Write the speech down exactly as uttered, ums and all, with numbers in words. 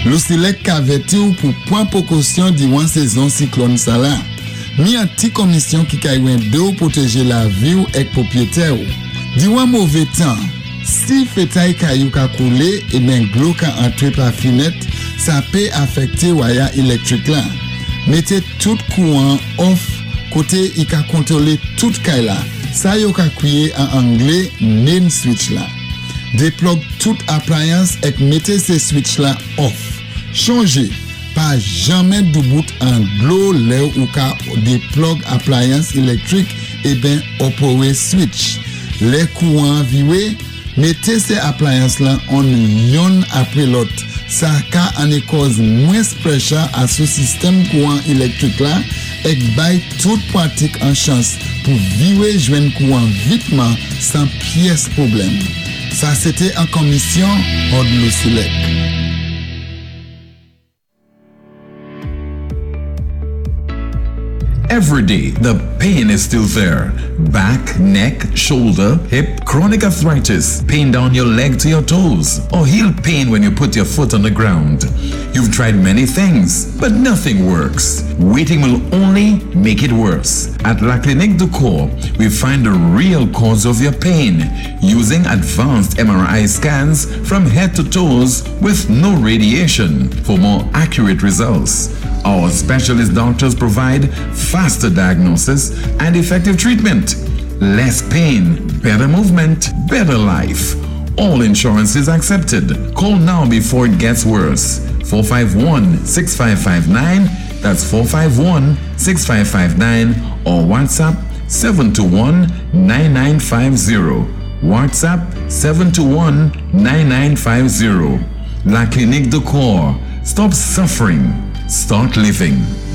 Lucilec averti ou pour prendre précaution durant saison cyclone ça là. Mi un petit commission qui kaywen de ou protéger la vie ou ek propriétaire ou. Durant mauvais temps, si fétail kayou ka coulé et ben glo ka entre par fenêtre, ça peut affecter wire électrique là. Mettez tout courant off côté il ka contrôler tout kay là. Ça yo ka crier en anglais main switch là. Déplug toute appliance et mettez ces switch là off. Changez. Pas jamais de bout en glow là ou ka déplug appliance électrique et ben opérer switch. Les courants virés, mettez ces appliances là en une après l'autre. Ça ka en cause moins pressure à ce système courant électrique là et bail toute pratique en chance pour virer joindre courant vitement sans pièce problème. Ça c'était en commission hors de Lucilec. Every day, the pain is still there. Back, neck, shoulder, hip, chronic arthritis, pain down your leg to your toes, or heel pain when you put your foot on the ground. You've tried many things, but nothing works. Waiting will only make it worse. At La Clinique du Corps, we find the real cause of your pain using advanced M R I scans from head to toes with no radiation for more accurate results. Our specialist doctors provide faster diagnosis and effective treatment. Less pain, better movement, better life. All insurance is accepted. Call now before it gets worse. four five one, six five five nine, that's four five one, six five five nine, or WhatsApp seven two one, nine nine five zero. WhatsApp seven two one, nine nine five zero. La Clinique du Corps. Stop suffering. Start living.